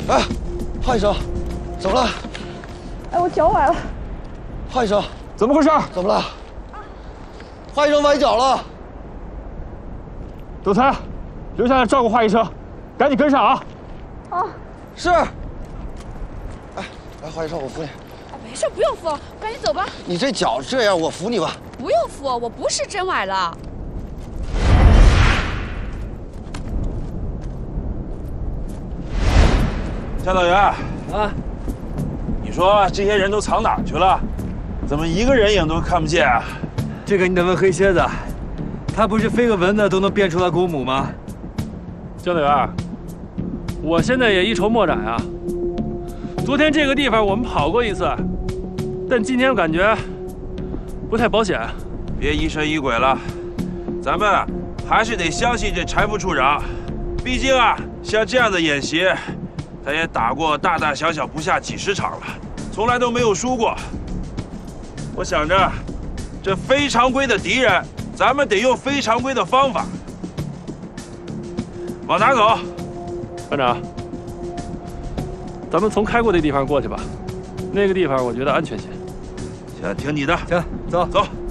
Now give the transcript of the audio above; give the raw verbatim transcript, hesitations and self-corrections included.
哎，华医生，怎么了？ 哎，我脚崴了。 华医生， 怎么回事？ 怎么了？华医生崴脚了。 德才，留下来照顾华医生，赶紧跟上啊！ 啊， 是。哎，来，华医生，我扶你。 哎，没事，不用扶，赶紧走吧。 你这脚这样，我扶你吧。 不用扶，我不是真崴了。 教导员啊，你说这些人都藏哪儿去了？怎么一个人影都看不见啊？ 这个你得问黑蝎子，他不是飞个蚊子都能变出来公母吗？ 教导员，我现在也一筹莫展啊。昨天这个地方我们跑过一次，但今天我感觉不太保险。 别疑神疑鬼了，咱们还是得相信这柴副处长。毕竟啊，像这样的演习。 他也打过大大小小不下几十场了，从来都没有输过。我想着，这非常规的敌人，咱们得用非常规的方法。往哪走？ 班长，咱们从开过的地方过去吧，那个地方我觉得安全些。 行，听你的。 行，走走。